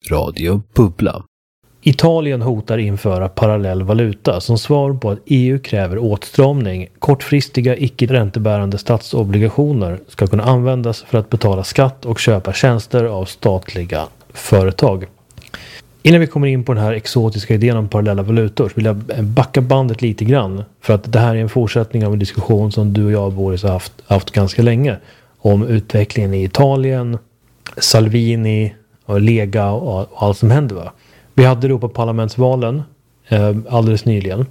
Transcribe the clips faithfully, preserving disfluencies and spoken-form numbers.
Radio Bubbla. Italien hotar införa parallell valuta som svar på att E U kräver åtstramning. Kortfristiga icke-räntebärande statsobligationer ska kunna användas för att betala skatt och köpa tjänster av statliga företag. Innan vi kommer in på den här exotiska idén om parallella valutor så vill jag backa bandet lite grann. För att det här är en fortsättning av en diskussion som du och jag, Boris, har haft, haft ganska länge. Om utvecklingen i Italien, Salvini och Lega och, och allt som händer, va? Vi hade Europaparlamentsvalen eh, alldeles nyligen.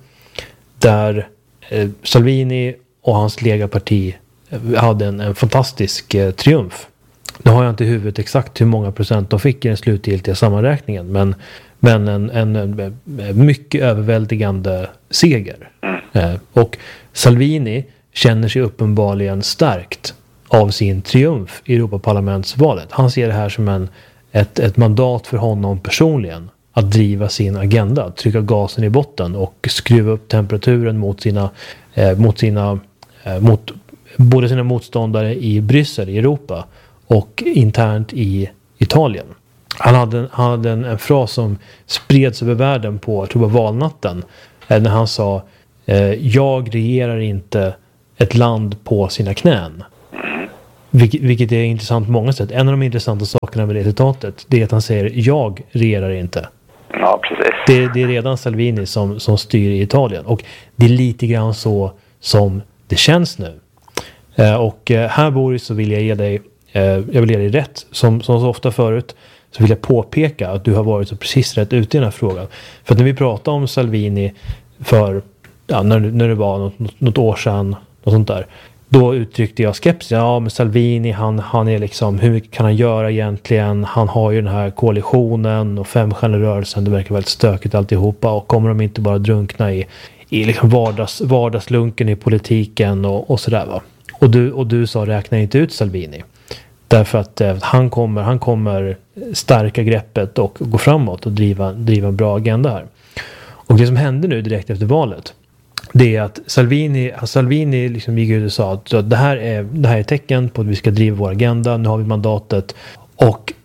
Där eh, Salvini och hans Lega-parti eh, hade en, en fantastisk eh, triumf. Nu har jag inte i huvudet exakt hur många procent de fick i den slutgiltiga sammanräkningen. Men, men en, en, en mycket överväldigande seger. Eh, och Salvini känner sig uppenbarligen stärkt av sin triumf i Europaparlamentsvalet. Han ser det här som en, ett, ett mandat för honom personligen att driva sin agenda, trycka gasen i botten och skruva upp temperaturen mot sina, eh, mot sina eh, mot både sina motståndare i Bryssel, i Europa, och internt i Italien. Han hade, han hade en, en fras som spreds över världen på, jag tror det var valnatten, eh, när han sa eh, jag regerar inte ett land på sina knän. Vilket, vilket är intressant på många sätt. En av de intressanta sakerna med det citatet, det är att han säger jag regerar inte. Ja, precis. Det, det är redan Salvini som, som styr i Italien. Och det är lite grann så som det känns nu. Eh, och eh, här, Boris, så vill jag ge dig eh, jag vill ge dig rätt. Som, som så ofta förut så vill jag påpeka att du har varit så precis rätt ute i den här frågan. För att när vi pratade om Salvini för ja, när, när det var något, något, något år sedan och sånt där, då uttryckte jag skepsis. Ja, men Salvini, han, han är liksom, hur mycket kan han göra egentligen? Han har ju den här koalitionen och femstjärnerörelsen. Det verkar väldigt stökigt alltihopa. Och kommer de inte bara drunkna i, i liksom vardags, vardagslunken i politiken och, och sådär, va? Och du, och du sa, räkna inte ut Salvini. Därför att eh, han, kommer, han kommer stärka greppet och gå framåt och driva, driva en bra agenda här. Och det som hände nu direkt efter valet, det är att Salvini, Salvini liksom gick ut och sa att det här är, det här är tecken på att vi ska driva vår agenda. Nu har vi mandatet. Och,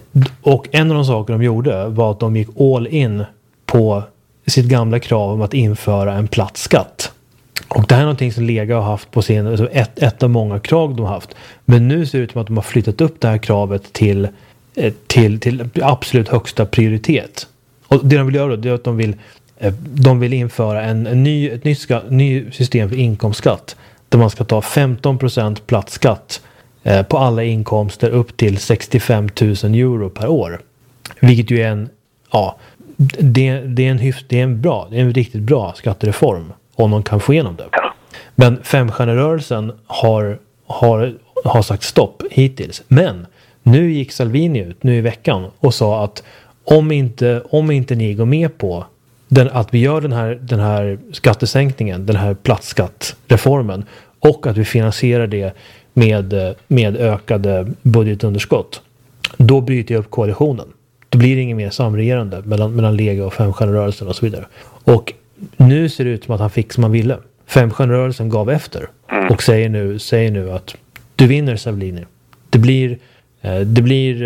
och en av de saker de gjorde var att de gick all in på sitt gamla krav om att införa en platt skatt. Och det här är någonting som Lega har haft på sin, alltså ett, ett av många krav de har haft. Men nu ser det ut som att de har flyttat upp det här kravet till, till, till absolut högsta prioritet. Och det de vill göra då, det är att de vill De vill införa en, en ny, ett nytt ska, ny system för inkomstskatt. Där man ska ta femton procent platt skatt eh, på alla inkomster upp till sextiofem tusen euro per år. Vilket ju är en, ja, det, det är en hyfs, det är en bra, det är en riktigt bra skattereform om de kan få igenom det. Men femstjärnerörelsen har, har, har sagt stopp hittills. Men nu gick Salvini ut nu i veckan och sa att om inte, om inte ni går med på Den, att vi gör den här, den här skattesänkningen, den här plattskattreformen, och att vi finansierar det med, med ökade budgetunderskott, då bryter jag upp koalitionen. Då blir det ingen mer samregerande mellan, mellan Lega och femstjärnerörelsen och så vidare. Och nu ser det ut som att han fick som han ville. Femstjärnerörelsen gav efter och säger nu, säger nu att du vinner, Salvini. Det blir, det blir,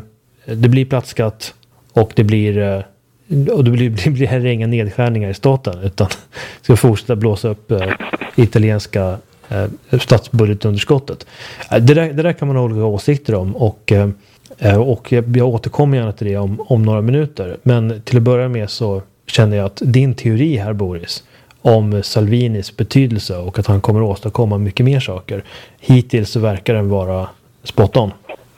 det blir plattskatt och det blir och det blir, blir heller inga nedskärningar i staten, utan ska fortsätta blåsa upp eh, italienska eh, statsbudgetunderskottet. Eh, det, där, det där kan man ha olika åsikter om, och, eh, och jag, jag återkommer gärna till det om, om några minuter. Men till att börja med så känner jag att din teori här, Boris, om Salvinis betydelse och att han kommer att åstadkomma mycket mer saker, hittills så verkar den vara spot on.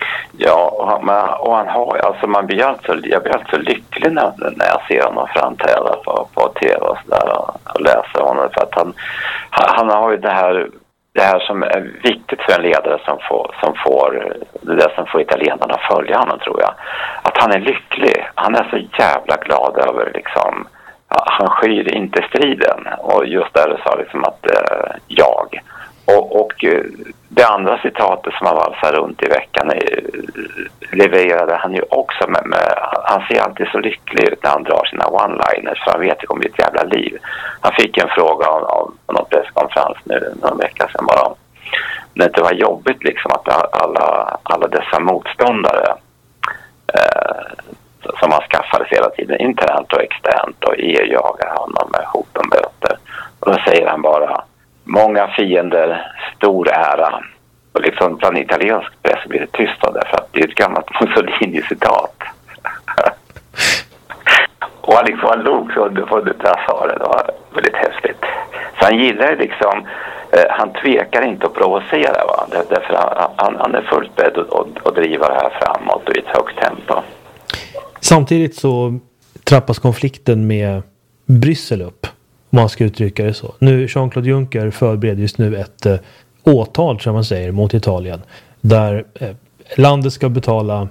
Ja, och han, och han har, alltså man blir alltså, jag blir alltså lycklig när, när jag ser honom framträda på, på tv och sådär, och, och läser honom, för att han, han har ju det här, det här som är viktigt för en ledare som får, som får det där som får italienarna att följa honom, tror jag. Att han är lycklig, han är så jävla glad över liksom, ja, han skyr inte striden, och just där det sa liksom att eh, jag och, och det andra citatet som han valsar runt i veckan är, levererade han ju också med, med, han ser alltid så lycklig ut när han drar sina one-liners, för han vet att det kommer bli ett jävla liv. Han fick en fråga av, av någon presskonferens nu någon vecka sedan bara om det inte var jobbigt liksom att alla, alla dessa motståndare eh, som han skaffades hela tiden, internt och externt, och E U jagar honom med hot om böter. Och då säger han bara, många fiender, stor ära. Och liksom bland italiensk press blir det tyst av det, för att det är ett gammalt Mussolini-citat. Och han liksom han log så på det där sa det, det var väldigt häftigt. Så han gillar liksom, eh, han tvekar inte att provocera, va? Därför han, han, han är fullt beredd att, att, att driva det här framåt och i ett högt tempo. Samtidigt så trappas konflikten med Bryssel upp, om man ska uttrycka det så. Nu, Jean-Claude Juncker förbereder just nu ett eh, åtal, som man säger, mot Italien. Där eh, landet ska betala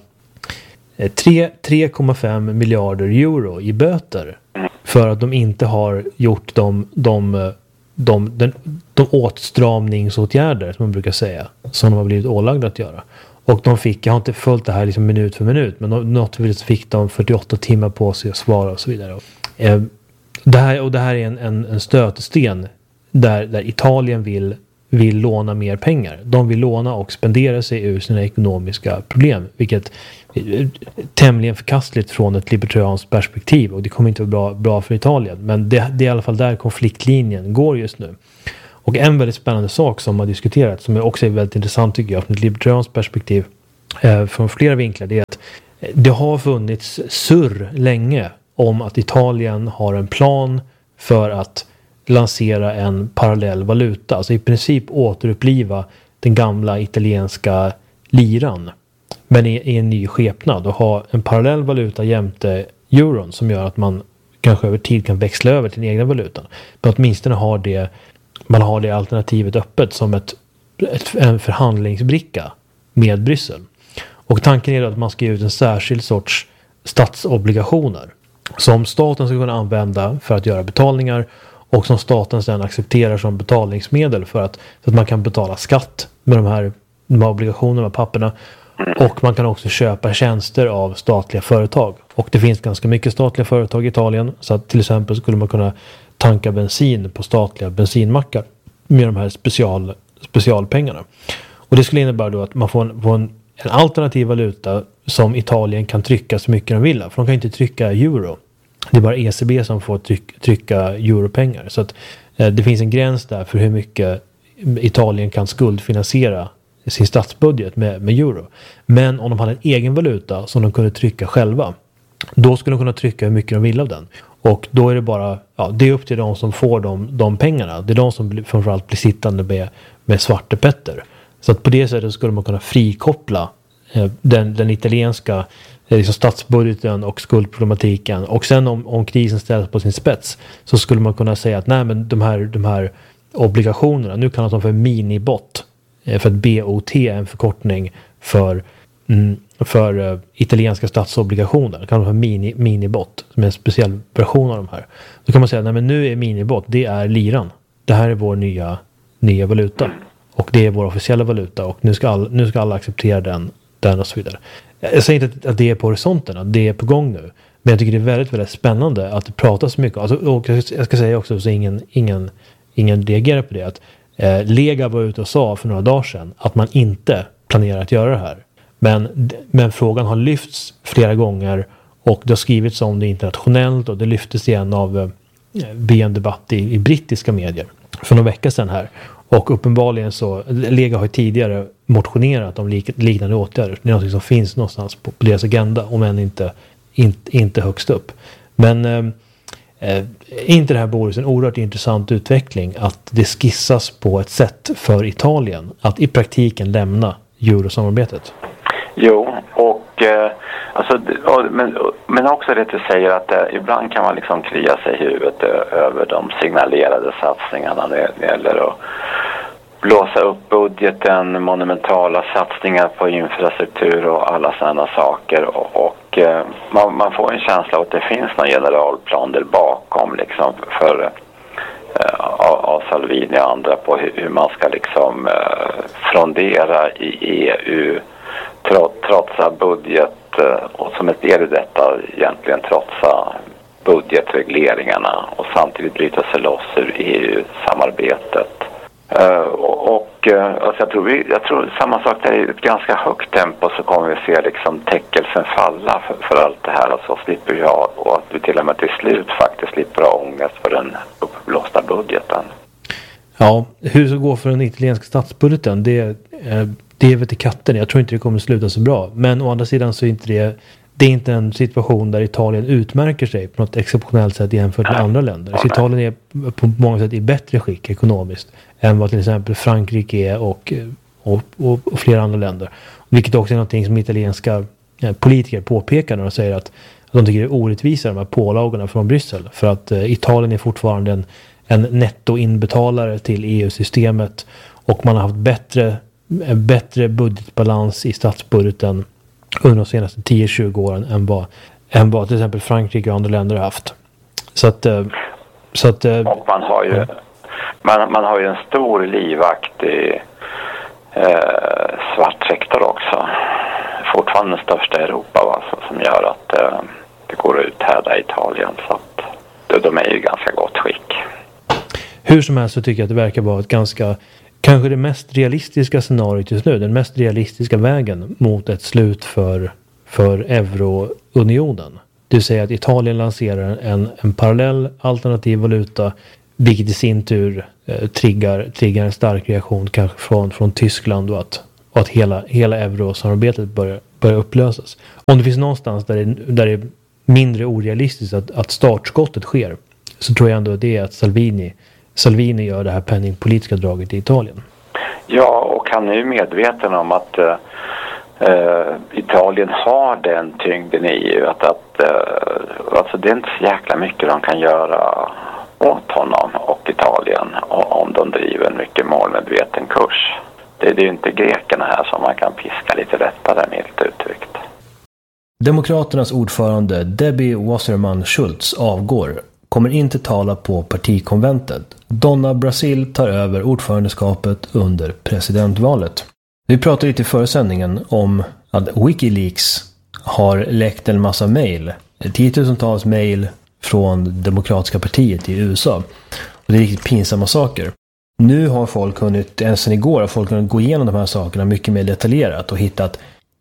eh, tre komma fem miljarder euro i böter. För att de inte har gjort de, de, de, de, de åtstramningsåtgärder, som man brukar säga, som de har blivit ålagda att göra. Och de fick, jag har inte följt det här liksom minut för minut, men något vis fick de fyrtioåtta timmar på sig att svara och så vidare. Eh, det här, och det här är en, en, en stötesten där, där Italien vill, vill låna mer pengar. De vill låna och spendera sig ur sina ekonomiska problem, vilket är tämligen förkastligt från ett libertarianskt perspektiv, och det kommer inte vara bra, bra för Italien. Men det, det är i alla fall där konfliktlinjen går just nu. Och en väldigt spännande sak som har diskuterats, som också är väldigt intressant tycker jag från ett libertarianskt perspektiv eh, från flera vinklar, det är att det har funnits surr länge om att Italien har en plan för att lansera en parallell valuta. Alltså i princip återuppliva den gamla italienska liran, men i, i en ny skepnad, och ha en parallell valuta jämte euron som gör att man kanske över tid kan växla över till den egna valutan. Men åtminstone har det, man har det alternativet öppet som ett, ett, en förhandlingsbricka med Bryssel. Och tanken är att man ska ge ut en särskild sorts statsobligationer som staten ska kunna använda för att göra betalningar, och som staten sedan accepterar som betalningsmedel för att, för att man kan betala skatt med de här, de här obligationerna och papperna. Och man kan också köpa tjänster av statliga företag. Och det finns ganska mycket statliga företag i Italien, så att till exempel skulle man kunna tanka bensin på statliga bensinmackar med de här special, specialpengarna. Och det skulle innebära då att man får en, får en, en alternativ valuta som Italien kan trycka så mycket de vill. För de kan inte trycka euro. Det är bara E C B som får tryck, trycka europengar. Så att eh, det finns en gräns där för hur mycket Italien kan skuldfinansiera sin statsbudget med, med euro. Men om de hade en egen valuta som de kunde trycka själva, då skulle de kunna trycka hur mycket de vill av den. Och då är det bara, ja, det är upp till de som får de, de pengarna. Det är de som blir, framförallt blir sittande med, med Svarte Petter. Så att på det sättet skulle man kunna frikoppla eh, den, den italienska eh, liksom statsbudgeten och skuldproblematiken. Och sen om, om krisen ställs på sin spets, så skulle man kunna säga att nej, men de här, de här obligationerna, nu kallas de för minibot. Eh, för att B O T är en förkortning för mm, för uh, italienska statsobligationer. Det kan vara mini, minibot, som är en speciell version av de här. Då kan man säga, nej men nu är minibot, det är liran. Det här är vår nya, nya valuta. Och det är vår officiella valuta. Och nu ska, all, nu ska alla acceptera den, den och så vidare. Jag säger inte att det är på horisonten, att det är på gång nu. Men jag tycker det är väldigt, väldigt spännande att det pratas mycket. Alltså, och jag ska säga också, så ingen, ingen, ingen reagerar på det, att eh, Lega var ute och sa för några dagar sedan att man inte planerar att göra det här. Men, men frågan har lyfts flera gånger, och det har skrivits om det internationellt, och det lyftes igen av eh, vid en debatt i, i brittiska medier för några veckor sedan här. Och uppenbarligen så, Lega har tidigare motionerat om lik, liknande åtgärder. Det är något som finns någonstans på, på deras agenda, om än inte, inte, inte högst upp. Men eh, eh, inte det här, Boris, en oerhört intressant utveckling att det skissas på ett sätt för Italien att i praktiken lämna eurosamarbetet. Jo, och eh, alltså, och, men, men också det du säger att eh, ibland kan man liksom klia sig i huvudet ö, över de signalerade satsningarna när det gäller att blåsa upp budgeten, monumentala satsningar på infrastruktur och alla sådana saker, och, och eh, man, man får en känsla av att det finns någon generalplan där bakom liksom för eh, av Salvini och andra på hur, hur man ska liksom eh, frondera i E U, trotsa budget, och som ett del i detta egentligen trotsa budgetregleringarna och samtidigt bryta sig loss ur E U-samarbetet. Uh, och uh, alltså jag, tror vi, jag tror samma sak där, i ett ganska högt tempo så kommer vi se liksom täckelsen falla för, för allt det här. Alltså slipper jag, och att vi till och med till slut faktiskt slipper ha ångest för den uppblåsta budgeten. Ja, hur det går för den italienska statsbudgeten, det, eh, det är väl till katten. Jag tror inte det kommer att sluta så bra. Men å andra sidan så är inte det, det är inte en situation där Italien utmärker sig på något exceptionellt sätt jämfört med andra länder. Så Italien är på många sätt i bättre skick ekonomiskt än vad till exempel Frankrike är och, och, och, och flera andra länder. Vilket också är någonting som italienska eh, politiker påpekar när de säger att, att de tycker det är orättvisa de här pålagorna från Bryssel. För att eh, Italien är fortfarande en en nettoinbetalare till E U-systemet och man har haft bättre, bättre budgetbalans i statsbudgeten under de senaste tio till tjugo åren än vad, än vad till exempel Frankrike och andra länder har haft. Så att... Så att och man har ju, man, man har ju en stor livaktig eh, svart sektor också. Fortfarande den största i Europa, va, som gör att eh, det går att uthärda i Italien. Så att de är ju ganska gott skick. Hur som helst så tycker jag att det verkar vara ett ganska, kanske det mest realistiska scenariot just nu, den mest realistiska vägen mot ett slut för, för eurounionen. Det vill säga att Italien lanserar en, en parallell alternativ valuta, vilket i sin tur eh, triggar, triggar en stark reaktion kanske från, från Tyskland och att, och att hela, hela eurosamarbetet börjar, börjar upplösas. Om det finns någonstans där det, där det är mindre orealistiskt att, att startskottet sker, så tror jag ändå att det är att Salvini Salvini gör det här penningpolitiska draget i Italien. Ja, och han är ju medveten om att uh, Italien har den tyngden i E U. Att, att, uh, alltså det är inte så jäkla mycket de kan göra åt honom och Italien om de driver en mycket målmedveten kurs. Det, det är ju inte grekerna här som man kan piska lite lättare, milt uttryckt. Demokraternas ordförande Debbie Wasserman Schultz avgår. Kommer inte tala på partikonventet. Donna Brasil tar över ordförandeskapet under presidentvalet. Vi pratade lite i försändningen om att Wikileaks har läckt en massa mejl. Tiotusentals mejl från Demokratiska partiet i U S A. Och det är riktigt pinsamma saker. Nu har folk kunnat, än sedan igår, har folk kunnat gå igenom de här sakerna mycket mer detaljerat och hittat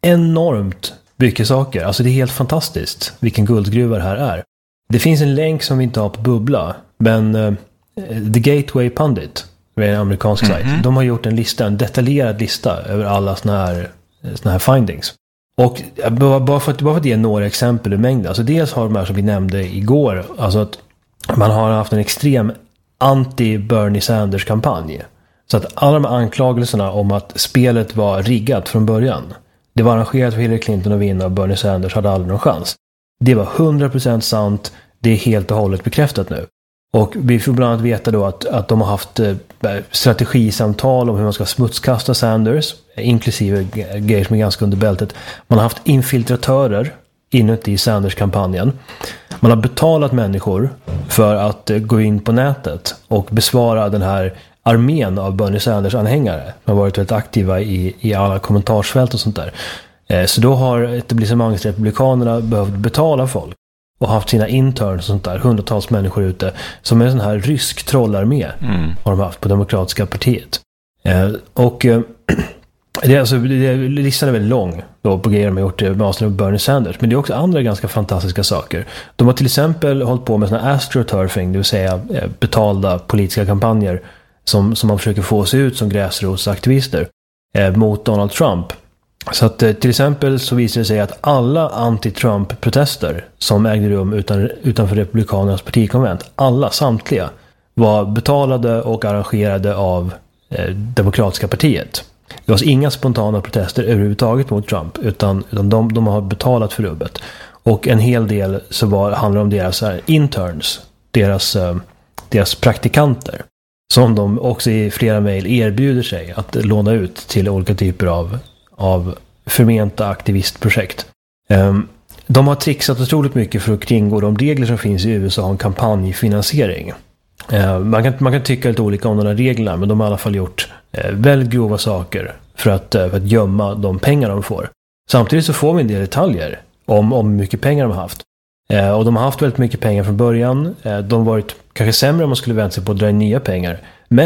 enormt mycket saker. Alltså det är helt fantastiskt vilken guldgruva det här är. Det finns en länk som vi inte har på Bubbla, men uh, The Gateway Pundit, en amerikansk mm-hmm. sajt, de har gjort en lista, en detaljerad lista över alla såna här, såna här findings. Och bara för, att, bara för att ge några exempel ur mängden, alltså dels har de här som vi nämnde igår, alltså att man har haft en extrem anti-Bernie Sanders-kampanj. Så att alla de anklagelserna om att spelet var riggat från början, det var arrangerat för Hillary Clinton att vinna och Bernie Sanders hade aldrig någon chans. Det var hundra procent sant. Det är helt och hållet bekräftat nu. Och vi får bland annat veta då att, att de har haft eh, strategisamtal om hur man ska smutskasta Sanders, inklusive grejer som är ganska under bältet. Man har haft infiltratörer inuti Sanders-kampanjen. Man har betalat människor för att eh, gå in på nätet och besvara den här armén av Bernie Sanders-anhängare. De har varit väldigt aktiva i, i alla kommentarsfält och sånt där. Så då har etablissemangsrepublikanerna behövt betala folk och haft sina interns och sånt där, hundratals människor ute, som är en sån här rysk trollarmé mm. har de haft på Demokratiska partiet. Eh, och eh, det, är alltså, det, listan är väldigt lång då på grejer de har gjort med avseende på Bernie Sanders, men det är också andra ganska fantastiska saker. De har till exempel hållit på med såna här astroturfing, det vill säga eh, betalda politiska kampanjer som, som man försöker få sig ut som gräsrotsaktivister eh, mot Donald Trump. Så att till exempel så visar det sig att alla anti-Trump-protester som ägde rum utan, utanför Republikanernas partikonvent, alla, samtliga, var betalade och arrangerade av eh, Demokratiska partiet. Det var alltså inga spontana protester överhuvudtaget mot Trump, utan, utan de, de har betalat för rubbet. Och en hel del så var, handlar om deras här, interns, deras, eh, deras praktikanter, som de också i flera mejl erbjuder sig att låna ut till olika typer av av förmenta aktivistprojekt. Um, de har trixat otroligt mycket för att kringgå de regler som finns i U S A om kampanjfinansiering. Uh, man, kan, man kan tycka lite olika om de här reglerna, men de har i alla fall gjort uh, väldigt grova saker för att, uh, för att gömma de pengar de får. Samtidigt så får vi en del detaljer om, om hur mycket pengar de har haft. Uh, och de har haft väldigt mycket pengar från början. Uh, de har varit kanske sämre om man skulle vänta sig på att dra in nya pengar. Men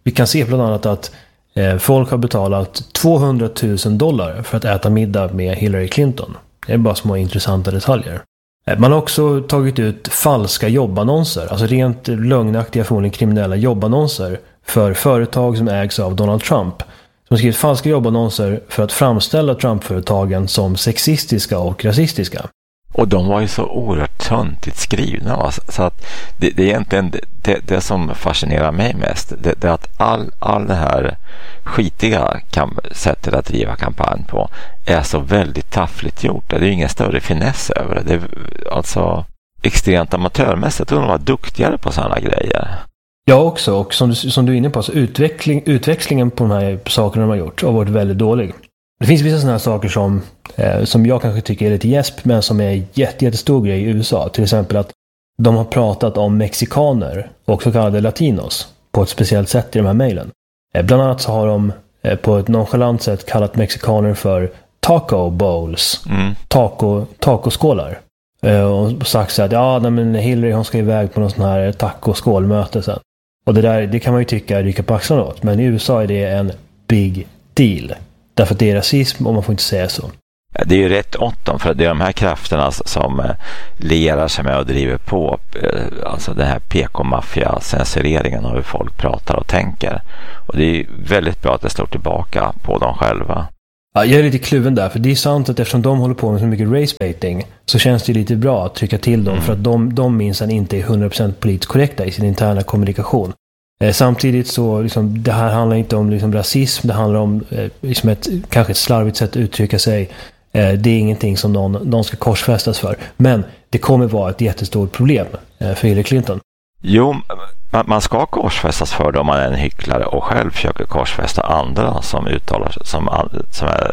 Vi kan se bland annat att eh, folk har betalat tvåhundratusen dollar för att äta middag med Hillary Clinton. Det är bara små intressanta detaljer. Eh, man har också tagit ut falska jobbannonser, alltså rent lögnaktiga, förmodligen kriminella jobbannonser för företag som ägs av Donald Trump. Som har skrivit falska jobbannonser för att framställa Trump-företagen som sexistiska och rasistiska. Och de var ju så oerhört töntigt skrivna. Va? Så att det, det är egentligen det, det som fascinerar mig mest. Det, det är att all, all det här skitiga kam- sättet att driva kampanj på är så väldigt taffligt gjort. Det är ju ingen större finess över det. Det är alltså extremt amatörmässigt. Och de var duktigare på sådana grejer. Jag också, och som du, som du är inne på, så utveckling, utväxlingen på de här sakerna de har gjort har varit väldigt dålig. Det finns vissa sådana här saker som, eh, som jag kanske tycker är lite gäsp, men som är jätte, jättestor grej i U S A. Till exempel att de har pratat om mexikaner och så kallade latinos på ett speciellt sätt i de här mejlen. Eh, bland annat så har de eh, på ett nonchalant sätt kallat mexikaner för taco bowls, mm. taco, tacoskålar. Eh, och sagt så att ja, nej, men Hillary hon ska iväg på någon sån här tacoskålmöte sen. Och det där, det kan man ju tycka ryka på axlarna åt, men i U S A är det en big deal. Därför att det är rasism och man får inte säga så. Det är ju rätt åttom, för det är de här krafterna som lierar sig med och driver på alltså den här P K-maffia-censureringen av hur folk pratar och tänker. Och det är väldigt bra att det slår tillbaka på dem själva. Ja, jag är lite kluven där, för det är sant att eftersom de håller på med så mycket race-baiting så känns det lite bra att trycka till dem, mm. för att de, de minsann inte är hundra procent politiskt korrekta i sin interna kommunikation. Eh, samtidigt så liksom, det här handlar inte om liksom, rasism, det handlar om eh, liksom ett, kanske ett slarvigt sätt att uttrycka sig. Eh, det är ingenting som någon, någon ska korsfästas för. Men det kommer vara ett jättestort problem eh, för Hillary Clinton. Jo, man, man ska korsfästas för det om man är en hycklare och själv försöker korsfästa andra som uttalar som, som är,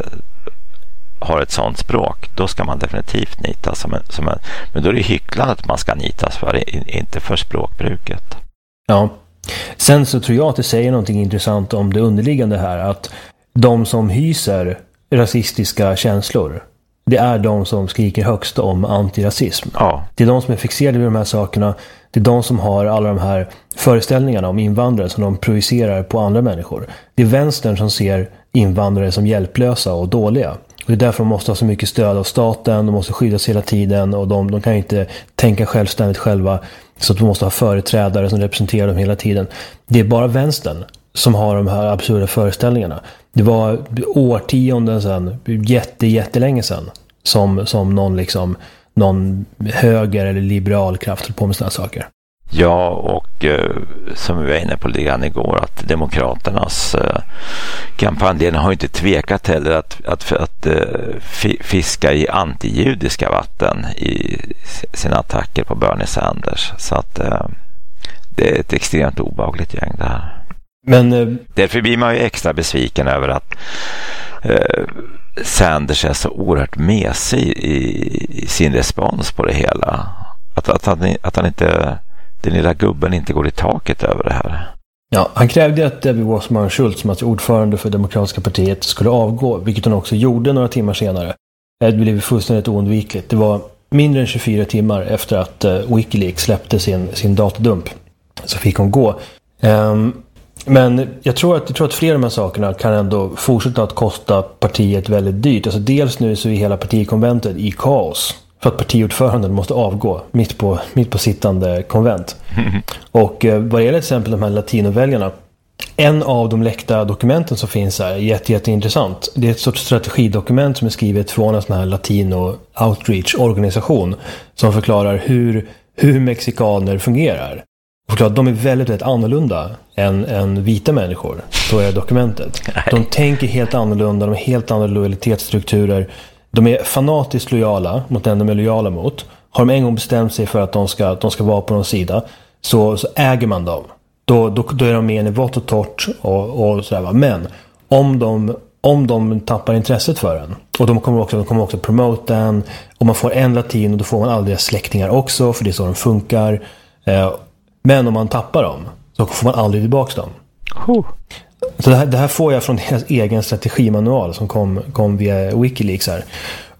har ett sånt språk. Då ska man definitivt nitas som en, som en, men då är det hycklandet man ska nitas för, inte för språkbruket. Ja. Sen så tror jag att det säger någonting intressant om det underliggande här, att de som hyser rasistiska känslor, det är de som skriker högst om antirasism. Ja. Det är de som är fixerade vid de här sakerna. Det är de som har alla de här föreställningarna om invandrare som de projicerar på andra människor. Det är vänstern som ser invandrare som hjälplösa och dåliga. Och det är därför de måste ha så mycket stöd av staten, de måste skyddas hela tiden och de, de kan inte tänka självständigt själva, så att de måste ha företrädare som representerar dem hela tiden. Det är bara vänstern som har de här absurda föreställningarna. Det var årtionden sedan, jätte, jättelänge sedan, som, som någon, liksom, någon höger eller liberal kraft höll på med sådana saker. Ja, och eh, som vi var inne på lite grann igår, att demokraternas eh, kampanj har inte tvekat heller att, att, att eh, fiska i antijudiska vatten i sina attacker på Bernie Sanders. Så att eh, det är ett extremt obehagligt gäng det här. Men, eh... Därför blir man ju extra besviken över att eh, Sanders är så oerhört mesig i, i sin respons på det hela. Att, att, han, att han inte... den lilla gubben inte går i taket över det här. Ja, han krävde att Debbie Wasserman Schultz, som är ordförande för Demokratiska partiet, skulle avgå, vilket hon också gjorde några timmar senare. Det blev fullständigt oundvikligt. Det var mindre än tjugofyra timmar efter att uh, Wikileaks släppte sin, sin datadump, så fick hon gå. Um, men jag tror, att, jag tror att flera av de här sakerna kan ändå fortsätta att kosta partiet väldigt dyrt. Alltså dels nu så är hela partikonventet i kaos. För att partiordföranden måste avgå mitt på, mitt på sittande konvent. Mm. Och eh, vad gäller till exempel de här latinoväljarna, en av de läckta dokumenten som finns här är jätte, jätteintressant. Det är ett sorts strategidokument som är skrivet från en sån här latino outreach-organisation som förklarar hur, hur mexikaner fungerar. Förklarar att de är väldigt, väldigt annorlunda än, än vita människor. Så är dokumentet. De tänker helt annorlunda, de har helt andra lojalitetsstrukturer. De är fanatiskt lojala mot den de är lojala mot. Har de en gång bestämt sig för att de ska, att de ska vara på någon sida, så, så äger man dem. Då, då, då är de med i vått och torrt och, och sådär. Men om de, om de tappar intresset för den, och de kommer också, de kommer också promota den, och man får en latin och då får man alla deras släktingar också, för det är så de funkar. Eh, men om man tappar dem så får man aldrig tillbaka dem. Oh. Så det här, det här får jag från deras egen strategimanual som kom, kom via Wikileaks här.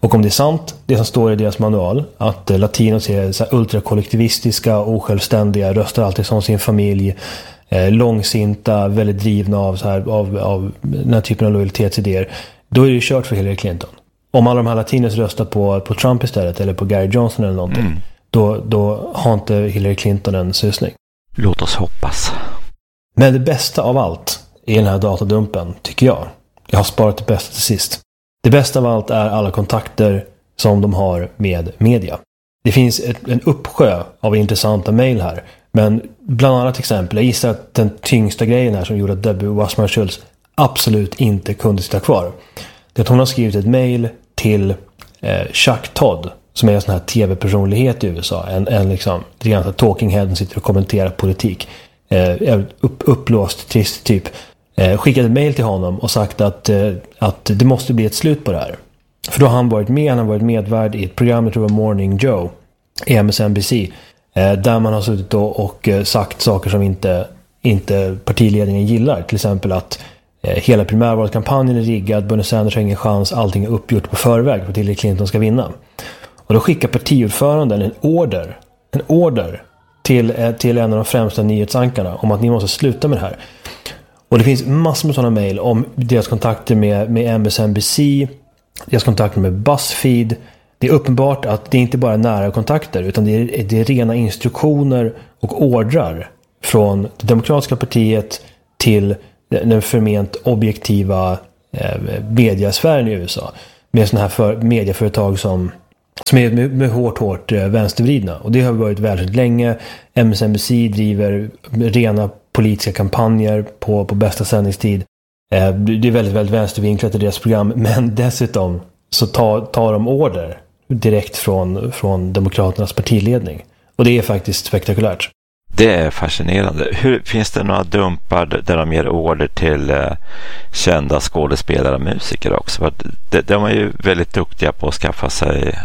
Och om det är sant, det som står i deras manual, att eh, latinos är så här ultrakollektivistiska, osjälvständiga, röstar alltid som sin familj, eh, långsinta, väldigt drivna av, så här, av, av den här typen av lojalitetsidéer, då är det ju kört för Hillary Clinton. Om alla de här latinos röstar på, på Trump istället, eller på Gary Johnson eller någonting, mm. då, då har inte Hillary Clinton en susning. Låt oss hoppas. Men det bästa av allt i den här datadumpen, tycker jag, jag har sparat det bästa till sist. Det bästa av allt är alla kontakter som de har med media. Det finns ett, en uppsjö av intressanta mejl här. Men bland annat exempel, jag gissar att den tyngsta grejen här som gjorde att Debbie Wasserman Schultz absolut inte kunde sitta kvar, det är att hon har skrivit ett mejl till eh, Chuck Todd, som är en sån här tv-personlighet i U S A. En, en liksom, det är en talking head som sitter och kommenterar politik. Eh, upp, upplåst, trist typ. Eh, skickat ett mejl till honom och sagt att, eh, att det måste bli ett slut på det här. För då har han varit med, han har varit medvärd i ett program, jag tror det var Morning Joe, i M S N B C, eh, där man har suttit och, och sagt saker som inte, inte partiledningen gillar. Till exempel att eh, hela primärvalskampanjen är riggad, Bernie Sanders har ingen chans, allting är uppgjort på förväg för att Hillary Clinton ska vinna. Och då skickar partiordföranden en order, en order till, eh, till en av de främsta nyhetsankarna om att ni måste sluta med det här. Och det finns massor med sådana mejl om deras kontakter med, med M S N B C, deras kontakter med BuzzFeed. Det är uppenbart att det inte bara är nära kontakter, utan det är, det är rena instruktioner och ordrar från det demokratiska partiet till den förment objektiva eh, mediasfären i U S A. Med sådana här för, medieföretag som, som är med, med hårt, hårt eh, vänstervridna. Och det har varit väldigt länge. M S N B C driver rena politiska kampanjer på, på bästa sändningstid. Eh, det är väldigt, väldigt vänstervinklat i deras program. Men dessutom så tar, tar de order direkt från, från Demokraternas partiledning. Och det är faktiskt spektakulärt. Det är fascinerande. Hur, finns det några dumpar där de ger order till eh, kända skådespelare och musiker också? För de, de är ju väldigt duktiga på att skaffa sig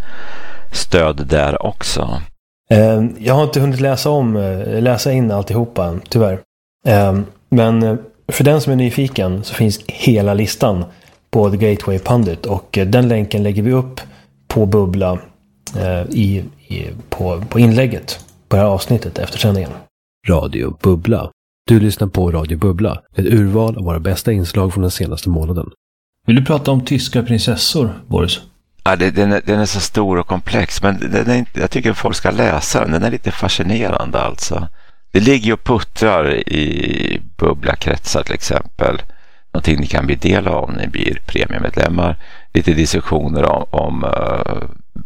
stöd där också. Eh, jag har inte hunnit läsa om läsa in alltihopa, tyvärr. Eh, men för den som är nyfiken så finns hela listan på The Gateway Pundit, och eh, den länken lägger vi upp på Bubbla eh, i, i, på, på inlägget på det här avsnittet efter sändningen. Radio Bubbla. Du lyssnar på Radio Bubbla, ett urval av våra bästa inslag från den senaste månaden. Vill du prata om tyska prinsessor, Boris? Ja, det, den, är, den är så stor och komplex, men den är inte, jag tycker att folk ska läsa den. Den är lite fascinerande alltså. Det ligger och puttrar i bubblakretsar till exempel. Någonting ni kan bli del av om ni blir premiemedlemmar. Lite diskussioner om, om uh,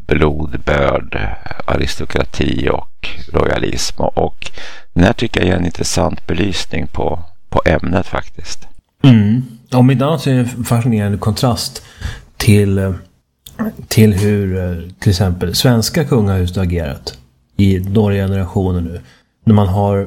blodbörd, aristokrati och royalism. Och den här tycker jag är en intressant belysning på, på ämnet faktiskt. Mm. Om inte annat så är det en fascinerande kontrast till, till hur till exempel svenska kungahuset har agerat i några generationer nu. När man har,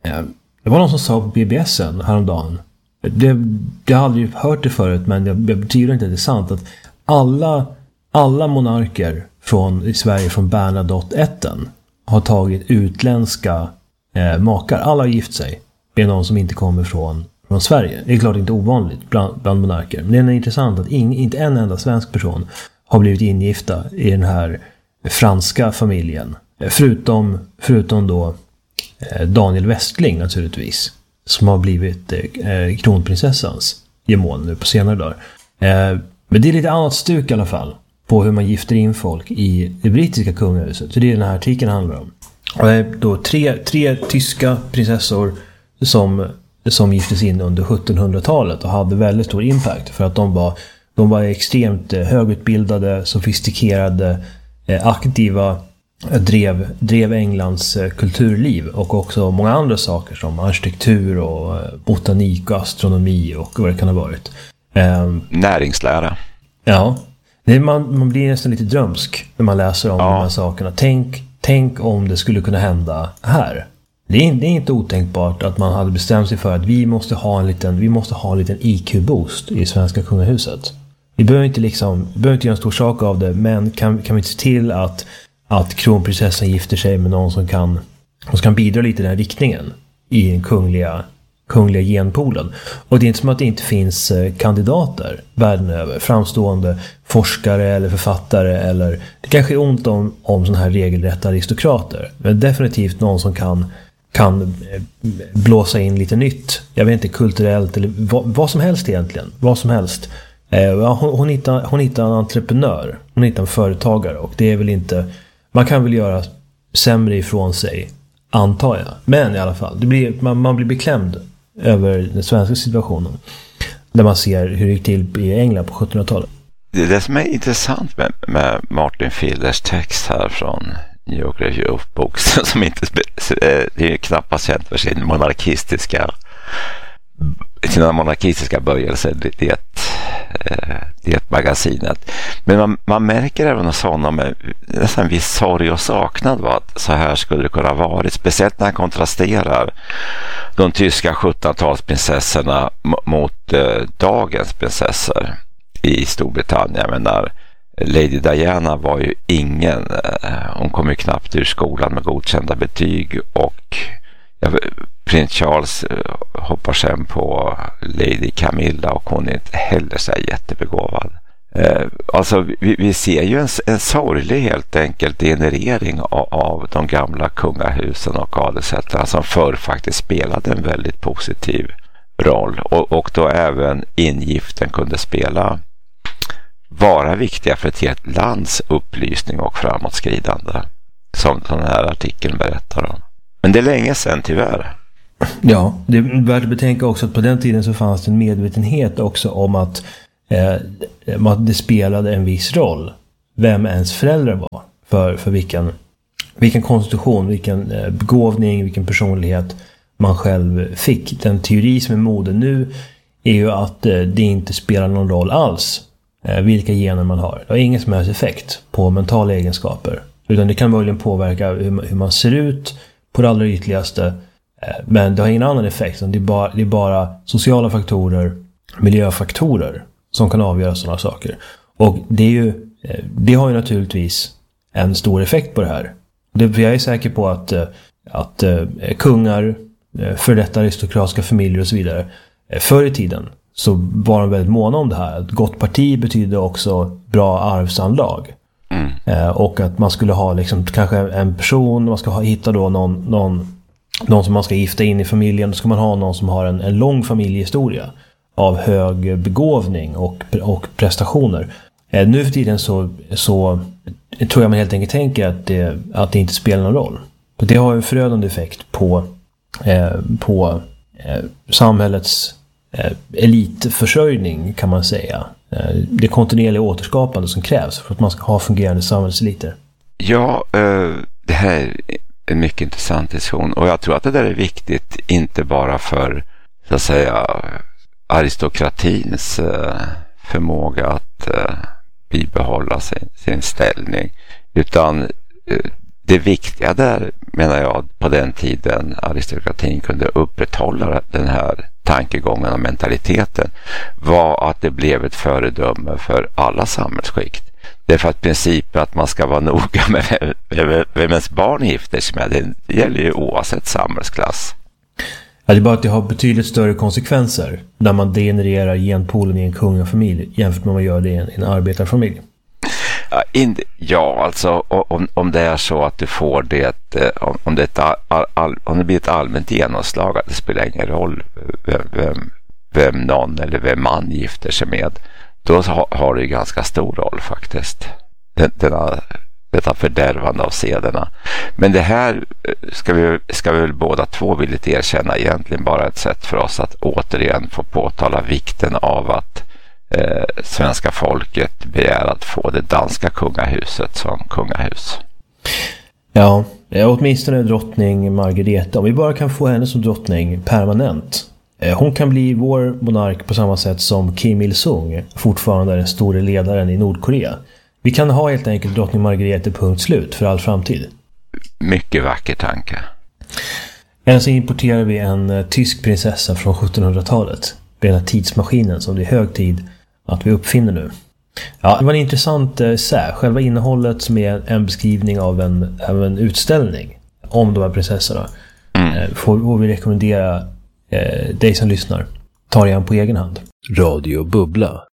det var någon som sa på B B S häromdagen, det, jag hade ju hört det förut, men jag, jag betyder inte att det är sant, att alla, alla monarker från, i Sverige från Bernadotte-ätten har tagit utländska eh, makar. Alla har gift sig med någon som inte kommer från, från Sverige. Det är klart inte ovanligt bland, bland monarker, men det är intressant att ing, inte en enda svensk person har blivit ingifta i den här franska familjen. Förutom, förutom då eh, Daniel Westling naturligtvis, som har blivit eh, kronprinsessans gemon nu på senare dagar. Eh, men det är lite annat stuk i alla fall på hur man gifter in folk i det brittiska kungahuset. Så det är den här artikeln handlar om. Och det är då tre, tre tyska prinsessor som, som giftes in under sjuttonhundratalet och hade väldigt stor impact för att de var, de var extremt högutbildade, sofistikerade, eh, aktiva, drev, drev Englands kulturliv och också många andra saker som arkitektur och botanik och astronomi och vad det kan ha varit. Um, Näringslära. Ja, det, man, man blir nästan lite drömsk när man läser om ja. de här sakerna. Tänk, tänk om det skulle kunna hända här. Det är, det är inte otänkbart att man hade bestämt sig för att vi måste ha en liten, vi måste ha en liten I Q-boost i svenska kungahuset. Vi behöver inte, liksom, vi behöver inte göra en stor sak av det, men kan, kan vi se till att att kronprinsessan gifter sig med någon som kan, som kan bidra lite i den här riktningen i den kungliga kungliga genpoolen. Och det är inte som att det inte finns kandidater världen över, framstående forskare eller författare, eller det kanske är ont om, om sådana här regelrätta aristokrater, men definitivt någon som kan, kan blåsa in lite nytt, jag vet inte, kulturellt eller vad, vad som helst egentligen, vad som helst. Eh, hon, hon, hittar, hon hittar en entreprenör, hon hittar en företagare, och det är väl inte, man kan väl göra sämre ifrån sig, antar jag. Men i alla fall, det blir, man, man blir beklämd över den svenska situationen, där man ser hur det gick till i England på sjuttonhundratalet. Det, det som är intressant med, med Martin Filders text här från New York Review of Books, som inte det är knappast känt för sin monarkistiska sina monarkistiska böjelser, det, det, det magasinet. Men man, man märker även hos honom med nästan en viss sorg och saknad vad att så här skulle det kunna vara. Speciellt när han kontrasterar de tyska sjuttonhundratalsprinsessorna mot eh, dagens prinsessor i Storbritannien. Jag menar, Lady Diana var ju ingen, eh, hon kom ju knappt ur skolan med godkända betyg, och ja, prins Charles eh, hoppar sen på Lady Camilla, och hon är inte heller så jättebegåvad. Eh, alltså vi, vi ser ju en, en sorglig helt enkelt generering av, av de gamla kungahusen och adelsättarna som förr faktiskt spelade en väldigt positiv roll, och, och då även ingiften kunde spela vara viktiga för ett helt lands upplysning och framåtskridande, som den här artikeln berättar om. Men det är länge sedan tyvärr. Ja, det är värt att betänka också att på den tiden så fanns det en medvetenhet också om att, eh, att det spelade en viss roll vem ens föräldrar var för, för vilken, vilken konstitution, vilken eh, begåvning, vilken personlighet man själv fick. Den teori som är mode nu är ju att eh, det inte spelar någon roll alls eh, vilka gener man har. Det har ingen som helst effekt på mentala egenskaper, utan det kan möjligen påverka hur, hur man ser ut på det allra ytligaste, men det har ingen annan effekt. Det är bara, det är bara sociala faktorer, miljöfaktorer som kan avgöra sådana saker. Och det, är ju, det har ju naturligtvis en stor effekt på det här. Det, jag är säker på att, att kungar, för detta aristokratiska familjer och så vidare, förr i tiden så var de väldigt måna om det här. Ett gott parti betyder också bra arvsanlag. Mm. Eh, och att man skulle ha liksom, kanske en person, man ska ha, hitta då någon, någon, någon som man ska gifta in i familjen. Då ska man ha någon som har en, en lång familjehistoria av hög begåvning och, och prestationer. Eh, nu för tiden så, så tror jag man helt enkelt tänker att det, att det inte spelar någon roll. För det har en förödande effekt på, eh, på eh, samhällets eh, elitförsörjning, kan man säga. Det kontinuerliga återskapande som krävs för att man ska ha fungerande samhällseliter. Ja, det här är en mycket intressant diskussion, och jag tror att det där är viktigt inte bara för, så att säga, aristokratins förmåga att bibehålla sin, sin ställning, utan det viktiga där, menar jag, på den tiden aristokratin kunde upprätthålla den här tankegången och mentaliteten, var att det blev ett föredöme för alla samhällsskikt. Det är för att principen att man ska vara noga med vem, vem ens barn gifter sig med, det gäller ju oavsett samhällsklass. Ja, det är bara att det har betydligt större konsekvenser när man genererar genpoolen i en kungafamilj jämfört med vad man gör det i en, en arbetarfamilj. Ja, in, ja, alltså om, om det är så att du får det, om det, ett all, all, om det blir ett allmänt genomslag, att det spelar ingen roll vem, vem, vem någon eller vem man gifter sig med, då har, har det ju ganska stor roll faktiskt. Den, denna, detta fördärvande av sederna. Men det här ska vi, ska vi väl båda två villigt erkänna egentligen bara ett sätt för oss att återigen få påtala vikten av att Eh, svenska folket begär att få det danska kungahuset som kungahus. Ja, åtminstone drottning Margareta. Om vi bara kan få henne som drottning permanent. Eh, hon kan bli vår monark på samma sätt som Kim Il-sung fortfarande är den store ledaren i Nordkorea. Vi kan ha helt enkelt drottning Margareta punkt slut för all framtid. Mycket vacker tanke. Än så importerar vi en uh, tysk prinsessa från sjuttonhundratalet. Den här tidsmaskinen som det är hög tid att vi uppfinner nu. Ja, det var en intressant eh, sär. Själva innehållet som är en beskrivning av en, av en utställning om de här prinsessorna. Mm. Eh, får, får vi rekommendera eh, dig som lyssnar tar igen på egen hand. Radio Bubbla.